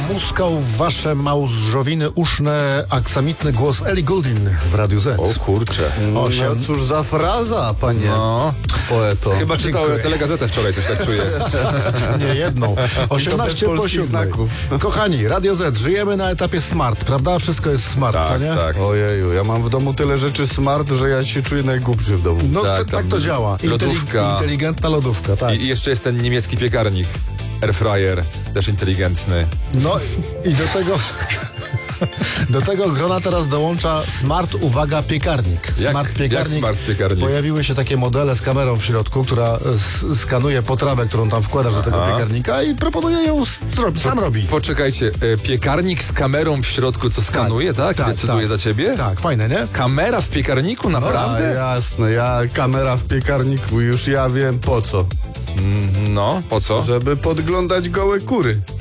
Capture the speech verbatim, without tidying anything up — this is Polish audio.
muskał w wasze małżowiny uszne aksamitny głos Ellie Goulding w Radiu Z. O kurczę. Osiem. No cóż za fraza, panie No. poeto. Chyba czytał Dziękuję. telegazetę wczoraj, coś tak czuję. Nie jedną. osiemnaście po polskich siódmej. znaków. Kochani, Radio Z, żyjemy na etapie smart, prawda? Wszystko jest smart, Tak, co nie? tak. Ojeju, ja mam w domu tyle rzeczy smart, że ja się czuję najgłupszy w domu. No Tak, tak, tak tam to działa. lodówka. Inteligentna lodówka, tak. I, I jeszcze jest ten niemiecki piekarnik. Airfryer, też inteligentny. No i do tego... Do tego grona teraz dołącza Smart, uwaga, piekarnik. Jak- Smart jak piekarnik. smart piekarnik? Pojawiły się takie modele z kamerą w środku, która s- skanuje potrawę, którą tam wkładasz do tego Aha. piekarnika i proponuje ją s- zrobi, sam robi. Poczekajcie, e, piekarnik z kamerą w środku, co skanuje, tak? tak, Decyduje tak. za ciebie? Tak, fajne, nie? Kamera w piekarniku, A naprawdę? jasne, ja kamera w piekarniku, już ja wiem po co. No, po co? Żeby podglądać gołe kury.